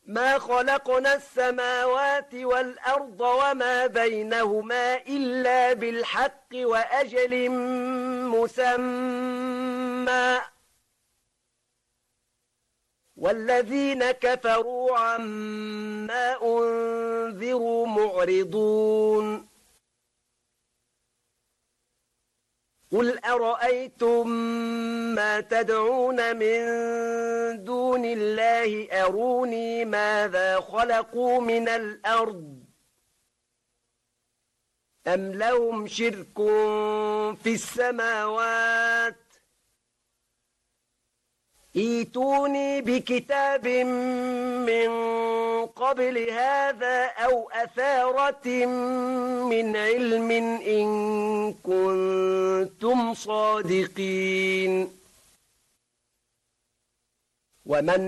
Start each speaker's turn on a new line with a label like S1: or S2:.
S1: ما خلقنا السماوات والأرض وما بينهما إلا بالحق وأجل مسمى والذين كفروا عما أنذروا معرضون قل أرأيتم ما تدعون من دون الله أروني ماذا خلقوا من الأرض أم لهم شرك في السماوات ائتوني بكتاب من قبل هذا أو أثارة من علم إن كنتم صادقين ومن